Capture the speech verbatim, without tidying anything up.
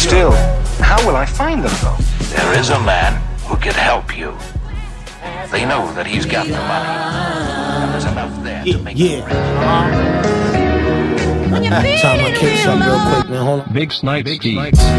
Still, how will I find them, though? There is a man who can help you. They know that he's got the money, and there's enough there to make yeah. it. Time I kick something real quick, man. Hold on. Big Snipes.